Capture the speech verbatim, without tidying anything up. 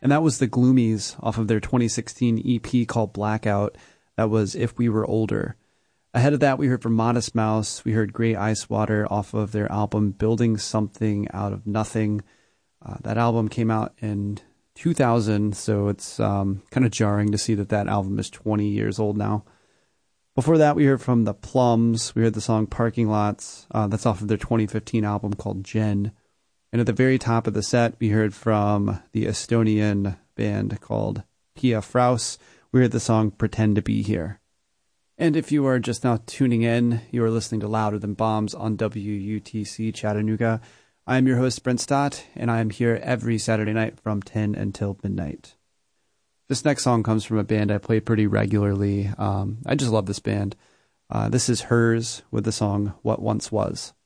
And that was the Gloomies off of their twenty sixteen E P called Blackout. That was If We Were Older. Ahead of that, we heard from Modest Mouse. We heard Grey Ice Water off of their album Building Something Out of Nothing. Uh, that album came out in two thousand, so it's um, kind of jarring to see that that album is twenty years old now. Before that, we heard from the Plums. We heard the song Parking Lots. Uh, that's off of their twenty fifteen album called Jen. And at the very top of the set, we heard from the Estonian band called Pia Fraus. We heard the song Pretend to Be Here. And if you are just now tuning in, you are listening to Louder Than Bombs on W U T C Chattanooga. I am your host, Brent Stott, and I am here every Saturday night from ten until midnight. This next song comes from a band I play pretty regularly. Um, I just love this band. Uh, this is Hers with the song What Once Was.